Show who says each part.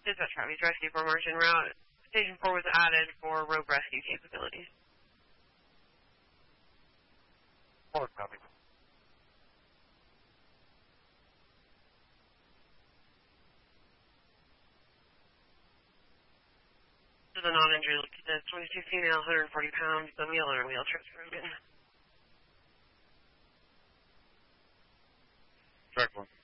Speaker 1: Dispatch copies. Rescue 4 March en route. Station 4 was added for rope rescue capabilities.
Speaker 2: Forward copy.
Speaker 1: This is a non-injury look. It's 22 female, 140 pounds, the wheel trips broken.
Speaker 2: Track 1.